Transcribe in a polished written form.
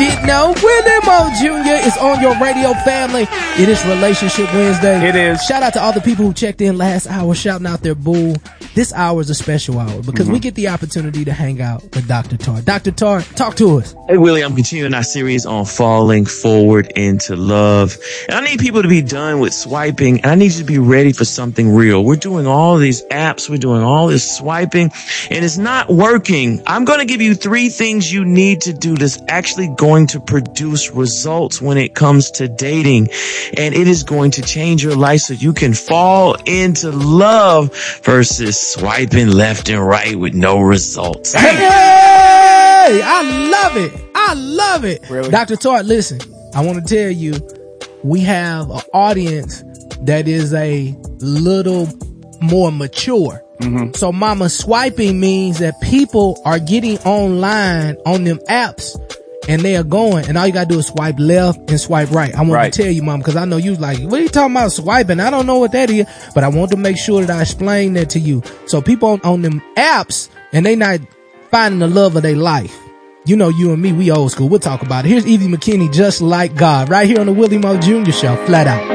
didn't know, Willie Mo Jr. is on your radio family. It is Relationship Wednesday. It is. Shout out to all the people who checked in last hour, shouting out their boo. This hour is a special hour because we get the opportunity to hang out with Dr. Tart. Dr. Tart, talk to us. Hey, Willie, I'm continuing our series on falling forward into love. And I need people to be done with swiping, and I need you to be ready for something real. We're doing all these apps, we're doing all this swiping, and it's not working. I'm going to give you 3 things you need to do that's actually going to produce results when it comes to dating. And it is going to change your life so you can fall into love versus swiping left and right with no results. Hey, I love it. I love it. Really? Dr. Tart, listen, I want to tell you, we have an audience that is a little more mature. So mama, swiping means that people are getting online on them apps and they are going, and all you gotta do is swipe left and swipe right. I want to tell you, mom, because I know you was like, what are you talking about swiping? I don't know what that is, but I want to make sure that I explain that to you. So people on them apps, and they not finding the love of their life. You know, you and me, we old school. We'll talk about it. Here's Evie McKinney, Just Like God, right here on the Willie Mo Jr. Show, flat out.